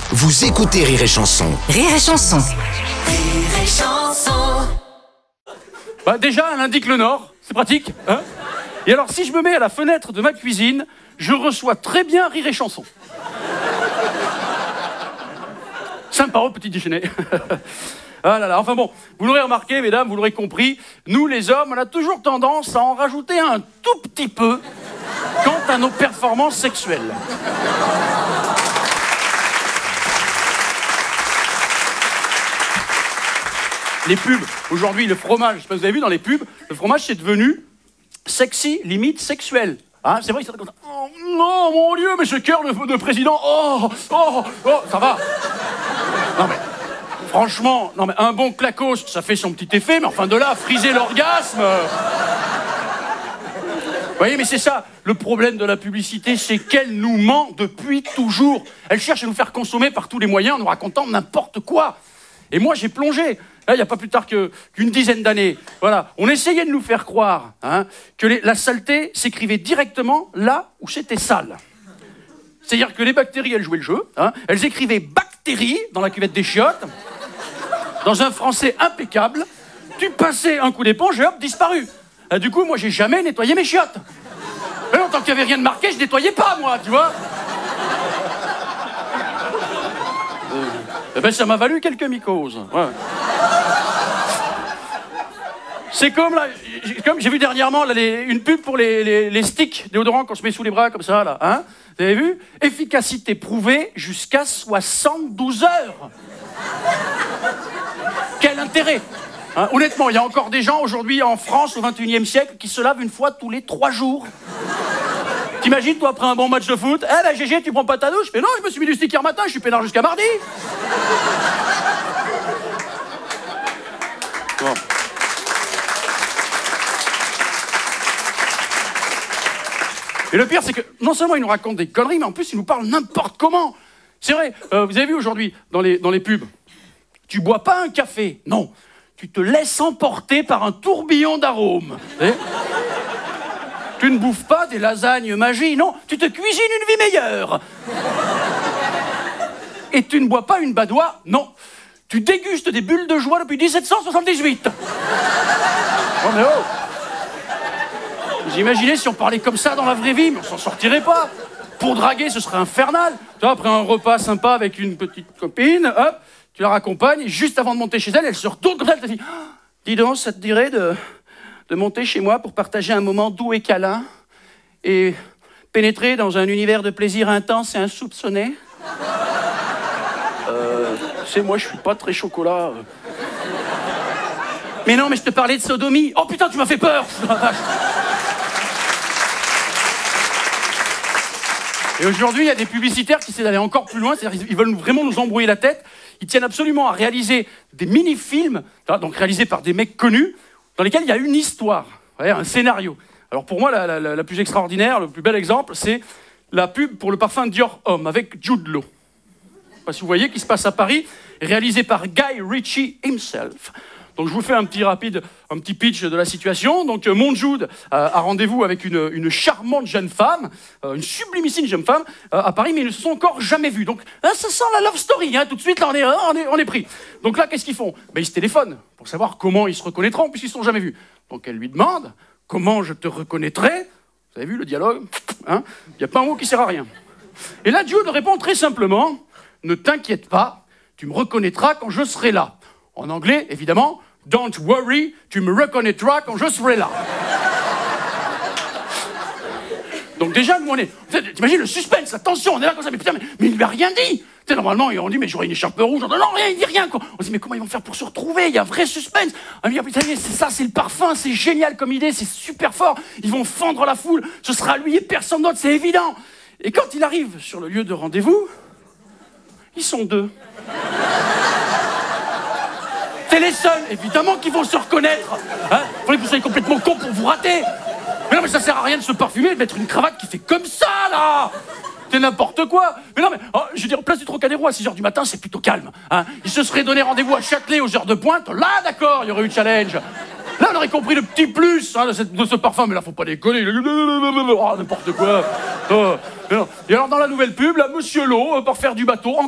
Vous écoutez Rire et Chanson. Rire et Chanson. Rire et Chanson. Bah déjà, elle indique le nord, c'est pratique, hein. Et alors, si je me mets à la fenêtre de ma cuisine, je reçois très bien Rire et Chanson. Sympa au petit déjeuner. Ah là là, enfin bon, vous l'aurez remarqué, mesdames, vous l'aurez compris, nous les hommes, on a toujours tendance à en rajouter un tout petit peu quant à nos performances sexuelles. Les pubs, aujourd'hui, le fromage, je sais pas si vous avez vu dans les pubs, le fromage c'est devenu sexy, limite sexuel. Hein, c'est vrai, comme ça. Oh non, mon Dieu, mais ce cœur de président, oh, ça va. Non mais, franchement, non mais un bon clacos, ça fait son petit effet, mais enfin de là à friser l'orgasme. Vous voyez, mais c'est ça, le problème de la publicité, c'est qu'elle nous ment depuis toujours. Elle cherche à nous faire consommer par tous les moyens en nous racontant n'importe quoi. Et moi, j'ai plongé, il n'y a pas plus tard qu'une dizaine d'années. Voilà, on essayait de nous faire croire que la saleté s'écrivait directement là où c'était sale. C'est-à-dire que les bactéries, elles jouaient le jeu. Elles écrivaient « bactéries » dans la cuvette des chiottes, dans un français impeccable. Tu passais un coup d'éponge et hop, disparu. Du coup, moi, j'ai jamais nettoyé mes chiottes. Mais non, tant qu'il n'y avait rien de marqué, je nettoyais pas, moi, tu vois. Eh ben, ça m'a valu quelques mycoses. Ouais. C'est comme j'ai vu dernièrement là, une pub pour les sticks déodorants qu'on se met sous les bras comme ça là. Hein, vous avez vu? Efficacité prouvée jusqu'à 72 heures. Quel intérêt? Honnêtement, il y a encore des gens aujourd'hui en France au XXIe siècle qui se lavent une fois tous les 3 jours. T'imagines, toi, après un bon match de foot, eh ben GG, tu prends pas ta douche? Mais non, je me suis mis du stick hier matin, je suis peinard jusqu'à mardi. Bon. Et le pire, c'est que non seulement ils nous racontent des conneries, mais en plus ils nous parlent n'importe comment. C'est vrai, vous avez vu aujourd'hui dans les pubs, tu bois pas un café, non, tu te laisses emporter par un tourbillon d'arômes. Tu ne bouffes pas des lasagnes magie, non, tu te cuisines une vie meilleure. Et tu ne bois pas une badoie, non, tu dégustes des bulles de joie depuis 1778. Oh mais oh! Vous imaginez si on parlait comme ça dans la vraie vie, mais on s'en sortirait pas. Pour draguer, ce serait infernal. Tu vois, après un repas sympa avec une petite copine, hop, tu la raccompagnes, et juste avant de monter chez elle, elle se retourne comme ça, elle te dit « Dis donc, ça te dirait de monter chez moi pour partager un moment doux et câlin et pénétrer dans un univers de plaisir intense et insoupçonné ?» Tu sais, moi, je suis pas très chocolat. Mais non, mais je te parlais de sodomie. Oh putain, tu m'as fait peur. Et aujourd'hui, il y a des publicitaires qui essaient d'aller encore plus loin, c'est-à-dire qu'ils veulent vraiment nous embrouiller la tête. Ils tiennent absolument à réaliser des mini-films, donc réalisés par des mecs connus, dans lesquels il y a une histoire, un scénario. Alors pour moi, la plus extraordinaire, le plus bel exemple, c'est la pub pour le parfum Dior Homme avec Jude Law. Je ne sais pas si vous voyez, qui se passe à Paris, réalisé par Guy Ritchie himself. Donc je vous fais un petit pitch de la situation. Donc mon Jude a rendez-vous avec une charmante jeune femme, une sublimissime jeune femme à Paris, mais ils ne se sont encore jamais vus. Donc là, ça sent la love story, tout de suite, là on est pris. Donc là, qu'est-ce qu'ils font? Ils se téléphonent pour savoir comment ils se reconnaîtront, puisqu'ils ne se sont jamais vus. Donc elle lui demande, comment je te reconnaîtrai? Vous avez vu le dialogue? Il n'y a pas un mot qui sert à rien. Et là, Jude répond très simplement, ne t'inquiète pas, tu me reconnaîtras quand je serai là. En anglais, évidemment, don't worry, tu me reconnaîtras quand je serai là. Donc déjà, nous, t'imagines le suspense, la tension, on est là comme ça, mais putain, mais il lui a rien dit. Normalement, on dit, mais j'aurais une écharpe rouge. Non, rien, il dit rien, quoi. On se dit, mais comment ils vont faire pour se retrouver? Il y a un vrai suspense. On dit, putain, c'est ça, c'est le parfum, c'est génial comme idée, c'est super fort. Ils vont fendre la foule, ce sera lui et personne d'autre, c'est évident. Et quand il arrive sur le lieu de rendez-vous, ils sont 2. C'est les seuls, évidemment, qui vont se reconnaître. Faudrait que vous soyez complètement con pour vous rater. Mais non, mais ça sert à rien de se parfumer, de mettre une cravate qui fait comme ça, là. C'est n'importe quoi. Mais non, mais je veux dire, place du Trocadéro à 6h du matin, c'est plutôt calme. Ils se seraient donné rendez-vous à Châtelet aux heures de pointe. Là, d'accord, il y aurait eu challenge. Là, on aurait compris le petit plus de ce parfum. Mais là, faut pas déconner. N'importe quoi. Et alors, dans la nouvelle pub, là, Monsieur Lot, pour faire du bateau,